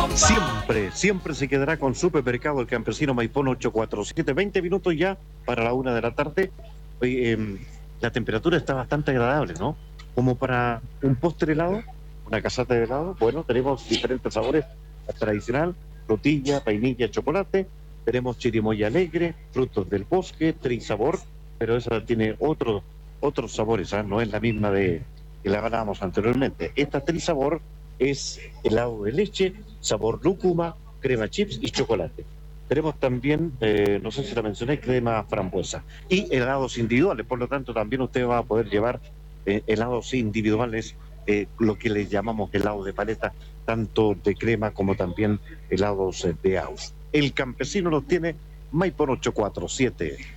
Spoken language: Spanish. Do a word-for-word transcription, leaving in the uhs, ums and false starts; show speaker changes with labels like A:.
A: Siempre, siempre se quedará con Supermercado El Campesino Maipón ocho cuatro siete. veinte minutos ya para la una de la tarde. Oye, eh, la temperatura está bastante agradable, ¿no? Como para un postre helado, una casata de helado. Bueno, tenemos diferentes sabores. La tradicional, frutilla, vainilla, chocolate. Tenemos chirimoya alegre, frutos del bosque, trisabor, pero esa tiene otro, otros sabores, ¿ah? No es la misma de que la ganábamos anteriormente. Esta trisabor es helado de leche, sabor lúcuma, crema chips y chocolate. Tenemos también, eh, no sé si la mencioné, crema frambuesa y helados individuales. Por lo tanto, también usted va a poder llevar eh, helados individuales, eh, lo que le llamamos helado de paleta, tanto de crema como también helados eh, de agua. El Campesino los tiene Maipón ocho cuatro siete.